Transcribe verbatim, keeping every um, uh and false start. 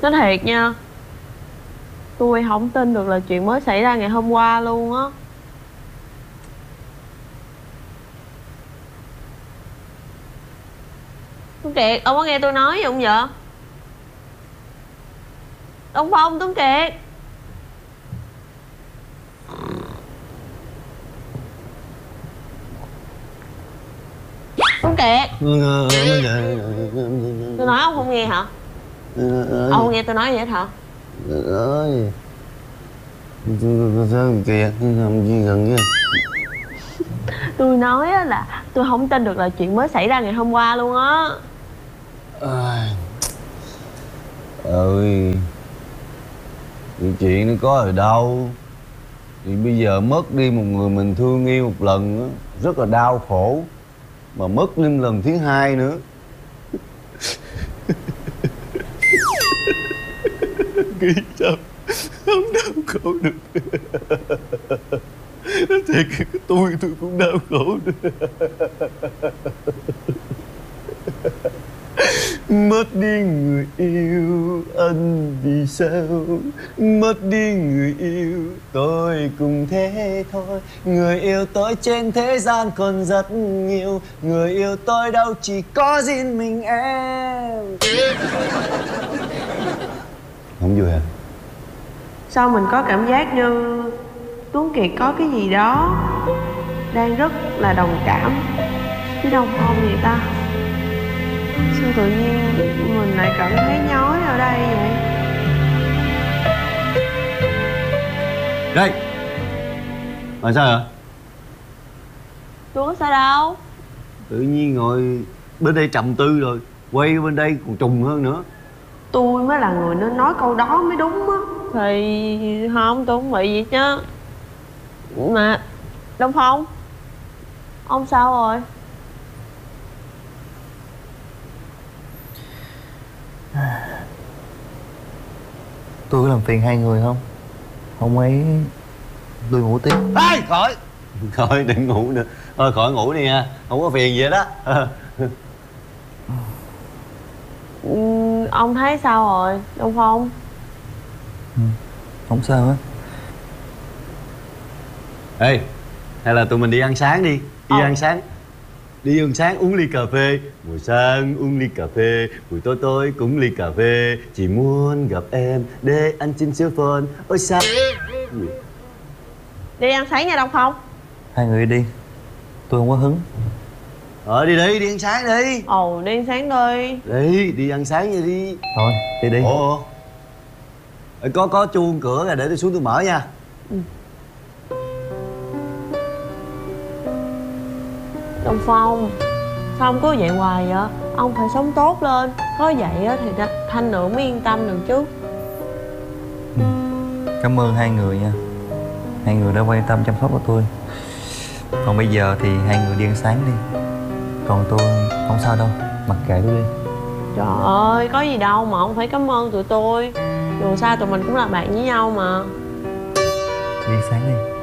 Nói thiệt nha, tôi không tin được là chuyện mới xảy ra ngày hôm qua luôn á. Tuấn Kiệt, ông có nghe tôi nói gì không vậy? Đông Phong, Tuấn Kiệt. Tuấn Kiệt, tôi nói ông không nghe hả? Ông không nghe tôi nói gì hết hả? ơi, sao kìa, làm gì gần vậy? Tôi nói á là tôi không tin được là chuyện mới xảy ra ngày hôm qua luôn á. Ơi, thì chuyện nó có ở đâu. Thì bây giờ mất đi một người mình thương yêu một lần á, rất là đau khổ. Mà mất thêm lần thứ hai nữa. Nghĩ sao không đau khổ được. Thiệt, tôi tôi cũng đau khổ nữa. Mất đi người yêu anh vì sao. Mất đi người yêu tôi cũng thế thôi. Người yêu tôi trên thế gian còn rất nhiều. Người yêu tôi đâu chỉ có riêng mình em. Không vui hả? Sao mình có cảm giác như Tuấn Kiệt có cái gì đó đang rất là đồng cảm với Đông Phong vậy ta? Sao tự nhiên mình lại cảm thấy nhói ở đây vậy? Đây. Mà sao vậy? Tôi có sao đâu. Tự nhiên ngồi bên đây trầm tư rồi quay bên đây còn trùng hơn nữa. Tôi mới là người nên nói câu đó mới đúng á. Thì không, tôi không bị gì chứ. Mà Đông Phong, ông sao rồi? Tôi có làm phiền hai người không? Hôm ấy tôi ngủ tiếp. Ê, khỏi khỏi đừng ngủ nữa. Thôi khỏi ngủ đi nha, không có phiền gì đó. Ừ, ông thấy sao rồi Đông Phong? Ừ, không sao hết. Ê, hay là tụi mình đi ăn sáng đi. Đi Ờ. ăn sáng. Đi ăn sáng uống ly cà phê. Buổi sáng uống ly cà phê. Buổi tối tối cũng ly cà phê. Chỉ muốn gặp em để anh trên siêu phone. Ôi sao. Đi ăn sáng nha Đông Phong. Hai người đi, tôi không có hứng. Ờ đi đi, đi ăn sáng đi. Ồ, đi ăn sáng đi. Đi, đi ăn sáng nha đi. Thôi, đi đi. Ồ, có có chuông cửa rồi để tôi xuống tôi mở nha. Ừ. Đông Phong, sao ông cứ vậy hoài vậy? Ông phải sống tốt lên. Có vậy á thì Thanh nữa mới yên tâm được chứ. Ừ. Cảm ơn hai người nha. Hai người đã quan tâm chăm sóc của tôi. Còn bây giờ thì hai người đi ăn sáng đi. Còn tôi không sao đâu, mặc kệ tôi đi. Trời ơi, có gì đâu mà ông phải cảm ơn tụi tôi. Dù sao tụi mình cũng là bạn với nhau mà. Đi ăn sáng đi.